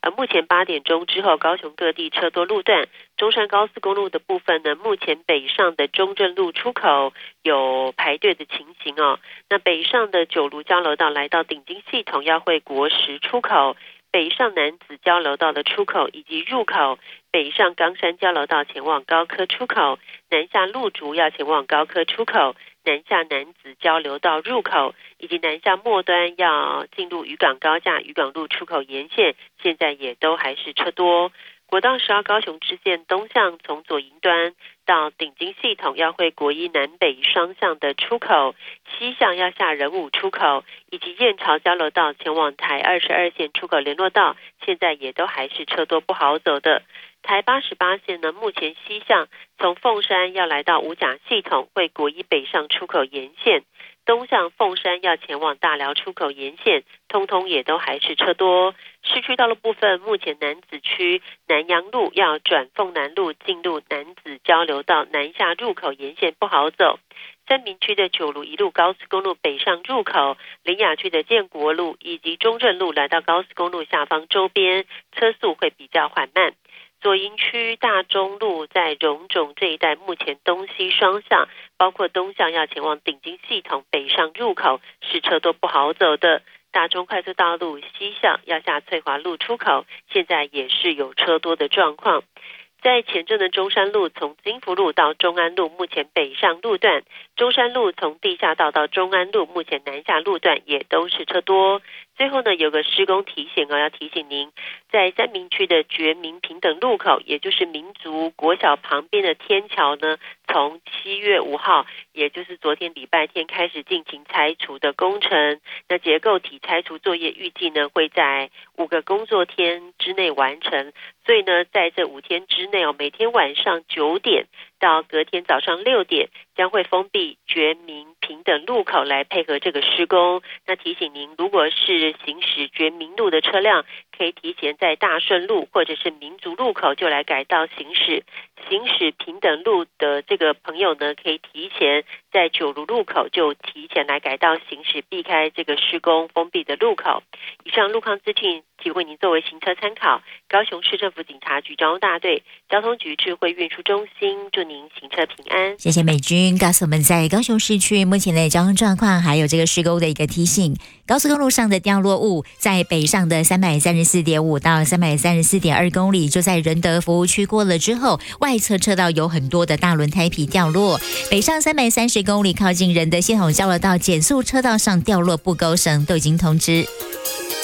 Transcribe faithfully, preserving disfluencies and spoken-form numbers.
呃，目前八点钟之后，高雄各地车多路段。中山高速公路的部分呢，目前北上的中正路出口有排队的情形哦。那北上的九如交流道来到顶金系统要会国十出口，北上南子交流道的出口以及入口，北上冈山交流道前往高科出口，南下路竹要前往高科出口，南下南子交流道入口，以及南下末端要进入渔港高架渔港路出口沿线，现在也都还是车多。国道十号高雄支线东向从左营端到顶金系统要会国一南北双向的出口，西向要下仁武出口，以及燕巢交流道前往台二十二线出口联络道，现在也都还是车多不好走的。台八十八线呢，目前西向从凤山要来到五甲系统会国一北上出口沿线，东向凤山要前往大寮出口沿线，通通也都还是车多。市区道路部分，目前楠梓区南阳路要转凤南路进入楠梓交流道南下入口沿线不好走。三民区的九如一路高速公路北上入口，苓雅区的建国路以及中正路来到高速公路下方周边，车速会比较缓慢。左营区大中路在荣总这一带，目前东西双向，包括东向要前往顶金系统北上入口，是车都不好走的。大中快速道路西向要下翠华路出口，现在也是有车多的状况。在前镇的中山路从金福路到中安路，目前北上路段，中山路从地下道到中安路，目前南下路段也都是车多。最后呢，有个施工提醒哦，要提醒您，在三民区的觉民平等路口，也就是民族国小旁边的天桥呢，从七月五号，也就是昨天礼拜天开始进行拆除的工程。那结构体拆除作业预计呢，会在五个工作天之内完成。所以呢，在这五天之内哦，每天晚上九点到隔天早上六点，将会封闭觉民平等路口来配合这个施工。那提醒您，如果是行驶觉民路的车辆，可以提前在大顺路或者是民族路口就来改道行驶。行驶平等路的这个朋友呢，可以提前在九如路口就提前来改道行驶，避开这个施工封闭的路口。以上路况资讯提供您作为行车参考。高雄市政府警察局交通大队交通局智慧运输中心，祝您行车平安。 谢谢美君告诉我们在高雄市区目前的交通状况，还有这个施工的一个提醒。高速公路上的掉落物，在北上的三百三十四点五到三百三十四点二公里，就在仁德服务区过了之后，外侧车道有很多的大轮胎皮掉落。北上三百三十公里靠近仁德系统交流道减速车道上掉落布钩绳都已经通知。